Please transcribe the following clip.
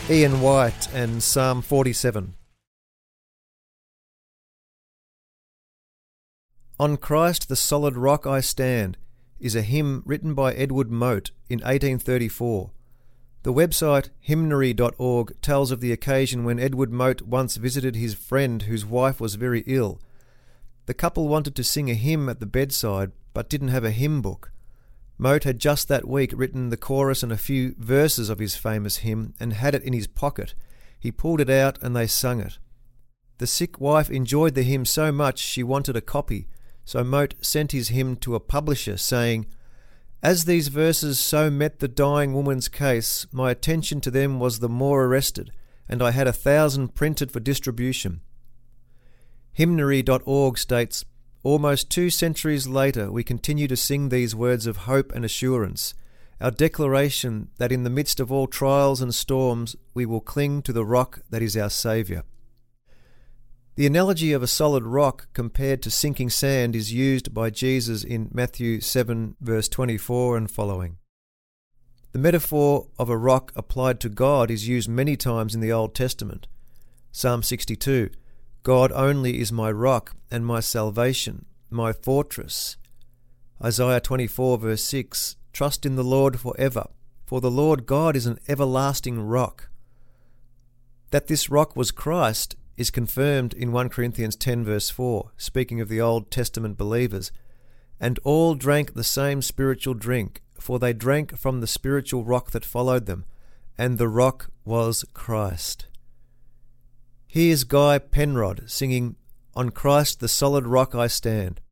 Ian White and Psalm 47. On Christ the solid rock I stand is a hymn written by Edward Mote in 1834. The website hymnary.org tells of the occasion when Edward Mote once visited his friend whose wife was very ill. The couple wanted to sing a hymn at the bedside but didn't have a hymn book. Mote had just that week written the chorus and a few verses of his famous hymn and had it in his pocket. He pulled it out and they sung it. The sick wife enjoyed the hymn so much she wanted a copy, so Mote sent his hymn to a publisher saying, "As these verses so met the dying woman's case, my attention to them was the more arrested, and I had 1,000 printed for distribution." Hymnary.org states, "Almost 2 centuries later we continue to sing these words of hope and assurance, our declaration that in the midst of all trials and storms we will cling to the rock that is our Saviour." The analogy of a solid rock compared to sinking sand is used by Jesus in Matthew 7 verse 24 and following. The metaphor of a rock applied to God is used many times in the Old Testament. Psalm 62, "God only is my rock and my salvation, my fortress." Isaiah 24 verse 6, "Trust in the Lord forever, for the Lord God is an everlasting rock." That this rock was Christ is confirmed in 1 Corinthians 10 verse 4, speaking of the Old Testament believers. "And all drank the same spiritual drink, for they drank from the spiritual rock that followed them, and the rock was Christ." Here's Guy Penrod singing, "On Christ the solid rock I stand."